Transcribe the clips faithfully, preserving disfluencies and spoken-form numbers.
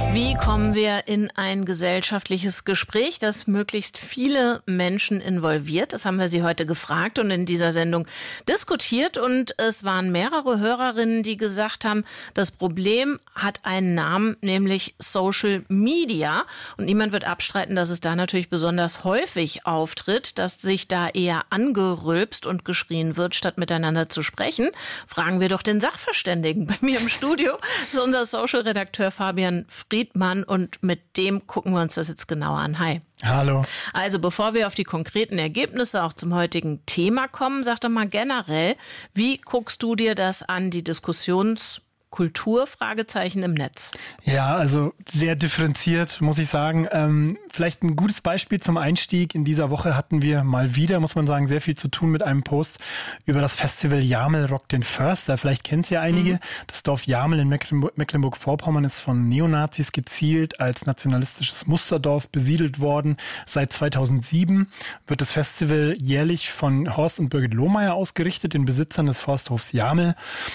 Wie kommen wir in ein gesellschaftliches Gespräch, das möglichst viele Menschen involviert? Das haben wir Sie heute gefragt und in dieser Sendung diskutiert. Und es waren mehrere Hörerinnen, die gesagt haben, das Problem hat einen Namen, nämlich Social Media. Und niemand wird abstreiten, dass es da natürlich besonders häufig auftritt, dass sich da eher angerülpst und geschrien wird, statt miteinander zu sprechen. Fragen wir doch den Sachverständigen. Bei mir im Studio ist unser Social-Redakteur Fabian Friedmann und mit dem gucken wir uns das jetzt genauer an. Hi. Hallo. Also bevor wir auf die konkreten Ergebnisse auch zum heutigen Thema kommen, sag doch mal generell, wie guckst du dir das an, die Diskussions- Kultur, Fragezeichen im Netz? Ja, also sehr differenziert, muss ich sagen. Ähm, vielleicht ein gutes Beispiel zum Einstieg. In dieser Woche hatten wir mal wieder, muss man sagen, sehr viel zu tun mit einem Post über das Festival Jamel Rock den Förster. Vielleicht kennt es ja einige. Mhm. Das Dorf Jamel in Mecklenburg- Mecklenburg-Vorpommern ist von Neonazis gezielt als nationalistisches Musterdorf besiedelt worden. Seit zweitausendsieben wird das Festival jährlich von Horst und Birgit Lohmeier ausgerichtet, den Besitzern des Forsthofs Jamel.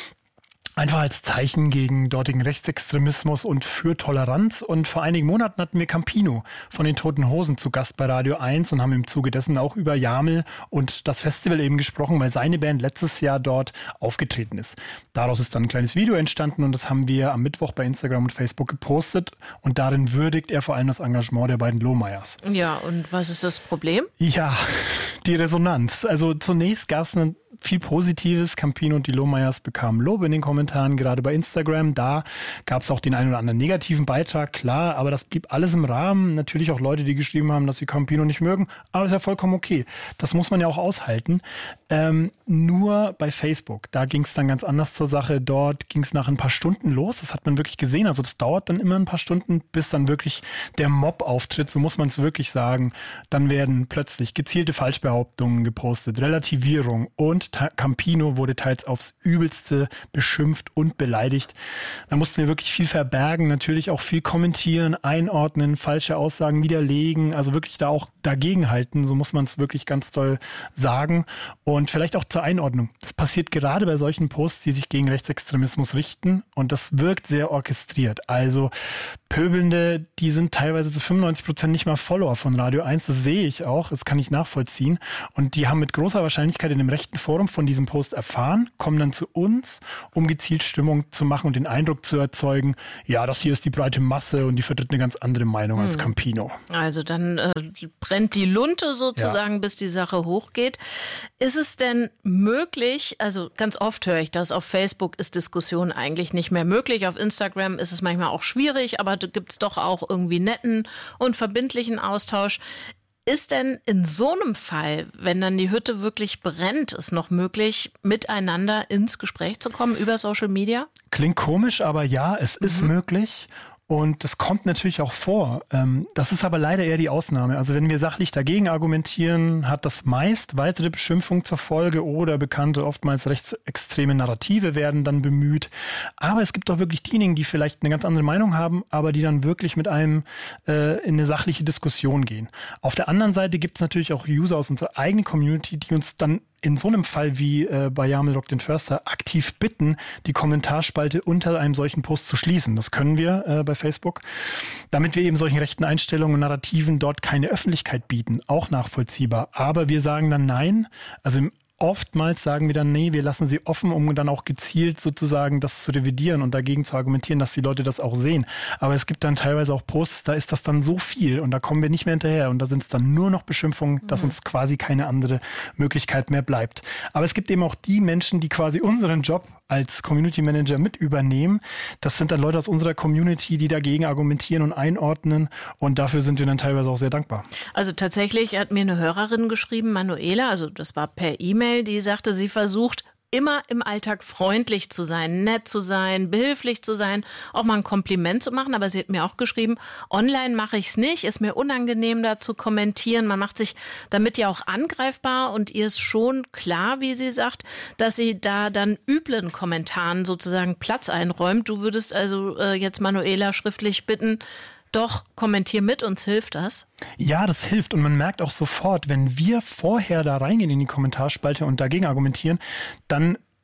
Einfach als Zeichen gegen dortigen Rechtsextremismus und für Toleranz. Und vor einigen Monaten hatten wir Campino von den Toten Hosen zu Gast bei Radio eins und haben im Zuge dessen auch über Jamel und das Festival eben gesprochen, weil seine Band letztes Jahr dort aufgetreten ist. Daraus ist dann ein kleines Video entstanden und das haben wir am Mittwoch bei Instagram und Facebook gepostet. Und darin würdigt er vor allem das Engagement der beiden Lohmeyers. Ja, und was ist das Problem? Ja, die Resonanz. Also zunächst gab es eine viel Positives. Campino und die Lohmeyers bekamen Lob in den Kommentaren, gerade bei Instagram. Da gab es auch den einen oder anderen negativen Beitrag, klar, aber das blieb alles im Rahmen. Natürlich auch Leute, die geschrieben haben, dass sie Campino nicht mögen, aber ist ja vollkommen okay. Das muss man ja auch aushalten. Ähm, nur bei Facebook, da ging es dann ganz anders zur Sache. Dort ging es nach ein paar Stunden los, das hat man wirklich gesehen. Also das dauert dann immer ein paar Stunden, bis dann wirklich der Mob auftritt, so muss man es wirklich sagen. Dann werden plötzlich gezielte Falschbehauptungen gepostet, Relativierung und Campino wurde teils aufs Übelste beschimpft und beleidigt. Da mussten wir wirklich viel verbergen, natürlich auch viel kommentieren, einordnen, falsche Aussagen widerlegen, also wirklich da auch dagegenhalten, so muss man es wirklich ganz doll sagen. Und vielleicht auch zur Einordnung. Das passiert gerade bei solchen Posts, die sich gegen Rechtsextremismus richten und das wirkt sehr orchestriert. Also Pöbelnde, die sind teilweise zu fünfundneunzig Prozent nicht mal Follower von Radio eins, das sehe ich auch, das kann ich nachvollziehen. Und die haben mit großer Wahrscheinlichkeit in dem rechten Forum von diesem Post erfahren, kommen dann zu uns, um gezielt Stimmung zu machen und den Eindruck zu erzeugen, ja, das hier ist die breite Masse und die vertritt eine ganz andere Meinung hm. als Campino. Also dann äh, brennt die Lunte sozusagen, ja. bis die Sache hochgeht. Ist es denn möglich, also ganz oft höre ich das, auf Facebook ist Diskussion eigentlich nicht mehr möglich, auf Instagram ist es manchmal auch schwierig, aber da gibt es doch auch irgendwie netten und verbindlichen Austausch. Ist denn in so einem Fall, wenn dann die Hütte wirklich brennt, es noch möglich, miteinander ins Gespräch zu kommen über Social Media? Klingt komisch, aber ja, es mhm. ist möglich. Und das kommt natürlich auch vor. Das ist aber leider eher die Ausnahme. Also wenn wir sachlich dagegen argumentieren, hat das meist weitere Beschimpfung zur Folge oder bekannte, oftmals rechtsextreme Narrative werden dann bemüht. Aber es gibt auch wirklich diejenigen, die vielleicht eine ganz andere Meinung haben, aber die dann wirklich mit einem äh, in eine sachliche Diskussion gehen. Auf der anderen Seite gibt es natürlich auch User aus unserer eigenen Community, die uns dann in so einem Fall wie äh, bei Jamel Rock den Förster aktiv bitten, die Kommentarspalte unter einem solchen Post zu schließen. Das können wir äh, bei Facebook, damit wir eben solchen rechten Einstellungen und Narrativen dort keine Öffentlichkeit bieten. Auch nachvollziehbar. Aber wir sagen dann nein. Also im Oftmals sagen wir dann, nee, wir lassen sie offen, um dann auch gezielt sozusagen das zu revidieren und dagegen zu argumentieren, dass die Leute das auch sehen. Aber es gibt dann teilweise auch Posts, da ist das dann so viel und da kommen wir nicht mehr hinterher und da sind es dann nur noch Beschimpfungen, mhm. dass uns quasi keine andere Möglichkeit mehr bleibt. Aber es gibt eben auch die Menschen, die quasi unseren Job als Community Manager mit übernehmen. Das sind dann Leute aus unserer Community, die dagegen argumentieren und einordnen und dafür sind wir dann teilweise auch sehr dankbar. Also tatsächlich hat mir eine Hörerin geschrieben, Manuela, also das war per E-Mail, die sagte, sie versucht immer im Alltag freundlich zu sein, nett zu sein, behilflich zu sein, auch mal ein Kompliment zu machen. Aber sie hat mir auch geschrieben, online mache ich es nicht, ist mir unangenehm da zu kommentieren. Man macht sich damit ja auch angreifbar und ihr ist schon klar, wie sie sagt, dass sie da dann üblen Kommentaren sozusagen Platz einräumt. Du würdest also äh, jetzt Manuela schriftlich bitten, doch, kommentier mit, uns hilft das. Ja, das hilft und man merkt auch sofort, wenn wir vorher da reingehen in die Kommentarspalte und dagegen argumentieren, dann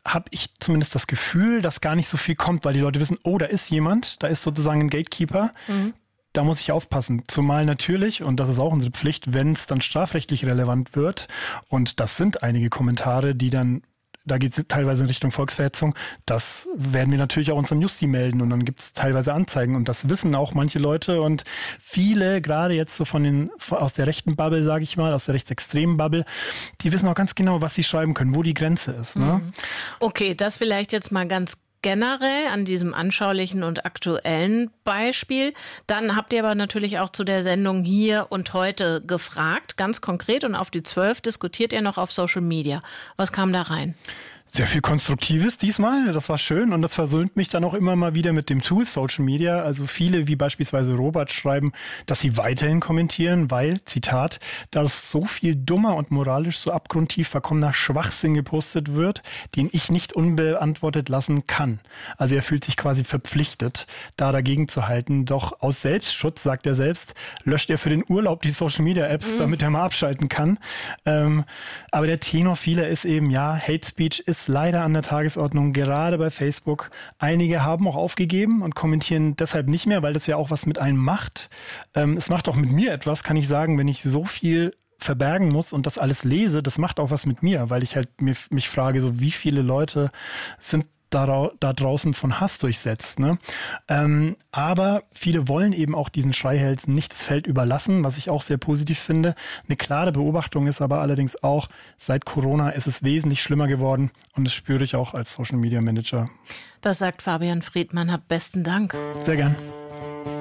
habe ich zumindest das Gefühl, dass gar nicht so viel kommt, weil die Leute wissen, oh, da ist jemand, da ist sozusagen ein Gatekeeper. Mhm. Da muss ich aufpassen. Zumal natürlich, und das ist auch unsere Pflicht, wenn es dann strafrechtlich relevant wird, und das sind einige Kommentare, die dann, da geht es teilweise in Richtung Volksverhetzung, das werden wir natürlich auch unserem Justi melden und dann gibt es teilweise Anzeigen und das wissen auch manche Leute und viele, gerade jetzt so von den aus der rechten Bubble, sage ich mal, aus der rechtsextremen Bubble, die wissen auch ganz genau, was sie schreiben können, wo die Grenze ist. Ne? Okay, das vielleicht jetzt mal ganz generell an diesem anschaulichen und aktuellen Beispiel. Dann habt ihr aber natürlich auch zu der Sendung Hier und Heute gefragt, ganz konkret, und auf die zwölf diskutiert ihr noch auf Social Media. Was kam da rein? Sehr viel Konstruktives diesmal, das war schön und das versöhnt mich dann auch immer mal wieder mit dem Tool Social Media. Also viele, wie beispielsweise Robert, schreiben, dass sie weiterhin kommentieren, weil, Zitat, dass so viel dummer und moralisch so abgrundtief verkommener Schwachsinn gepostet wird, den ich nicht unbeantwortet lassen kann. Also er fühlt sich quasi verpflichtet, da dagegen zu halten. Doch aus Selbstschutz, sagt er selbst, löscht er für den Urlaub die Social Media Apps, mhm. damit er mal abschalten kann. Ähm, aber der Tenor vieler ist eben, ja, Hate Speech ist leider an der Tagesordnung, gerade bei Facebook. Einige haben auch aufgegeben und kommentieren deshalb nicht mehr, weil das ja auch was mit einem macht. Ähm, es macht auch mit mir etwas, kann ich sagen, wenn ich so viel verbergen muss und das alles lese, das macht auch was mit mir, weil ich halt mir, mich frage, so wie viele Leute sind Da, da draußen von Hass durchsetzt. Ne? Ähm, aber viele wollen eben auch diesen Schreihälsen nicht das Feld überlassen, was ich auch sehr positiv finde. Eine klare Beobachtung ist aber allerdings auch, seit Corona ist es wesentlich schlimmer geworden und das spüre ich auch als Social Media Manager. Das sagt Fabian Friedmann. Hab besten Dank. Sehr gern.